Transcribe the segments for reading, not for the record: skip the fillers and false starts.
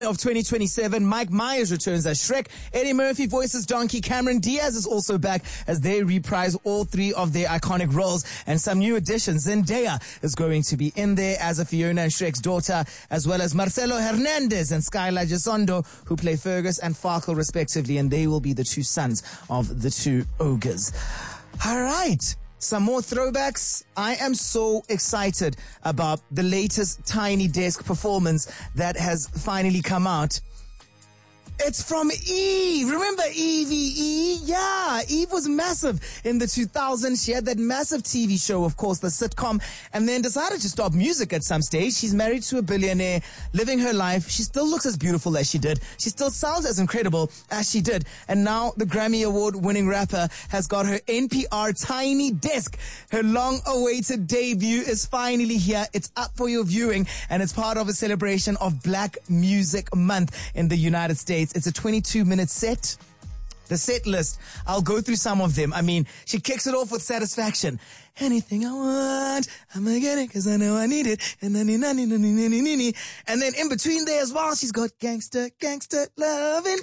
of 2027, Mike Myers returns as Shrek. Eddie Murphy voices Donkey. Cameron Diaz is also back as they reprise all three of their iconic roles, and some new additions. Zendaya is going to be in there as a Fiona and Shrek's daughter, as well as Marcelo Hernandez and Skylar Gisondo, who play Fergus and Farkle respectively, and they will be the two sons of the two ogres. All right. Some more throwbacks. I am so excited about the latest Tiny Desk performance that has finally come out. It's from Eve. Remember Eve? Yeah, Eve was massive in the 2000s. She had that massive TV show, of course, the sitcom, and then decided to stop music at some stage. She's married to a billionaire, living her life. She still looks as beautiful as she did. She still sounds as incredible as she did. And now the Grammy Award-winning rapper has got her NPR Tiny Desk. Her long-awaited debut is finally here. It's up for your viewing, and it's part of a celebration of Black Music Month in the United States. It's a 22-minute set. The set list, I'll go through some of them. I mean, she kicks it off with Satisfaction. Anything I want, I'm gonna get it because I know I need it. And then in between there as well, she's got Gangster Lovin',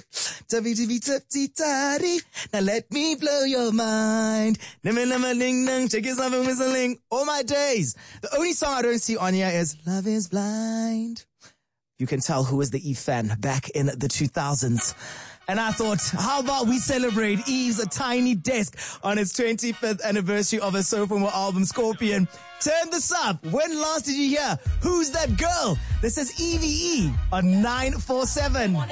tubby, now let me blow your mind. Check yourself and whistling. All my days. The only song I don't see on here is Love is Blind. You can tell who is the Eve fan back in the 2000s. And I thought, how about we celebrate Eve's A Tiny Desk on its 25th anniversary of her sophomore album, Scorpion. Turn this up. When last did you hear Who's That Girl? This is EVE on 947.